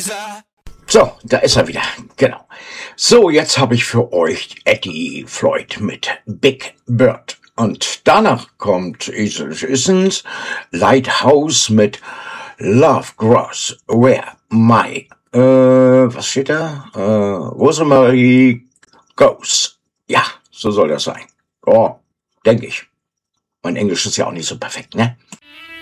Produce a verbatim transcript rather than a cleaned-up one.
So, da ist er wieder. Genau. So, jetzt habe ich für euch Eddie Floyd mit Big Bird. Und danach kommt Esel Wissens Lighthouse mit Love Grows Where My, äh, was steht da? Äh, Rosemary Goes. Ja, so soll das sein. Oh, denke ich. Mein Englisch ist ja auch nicht so perfekt, ne?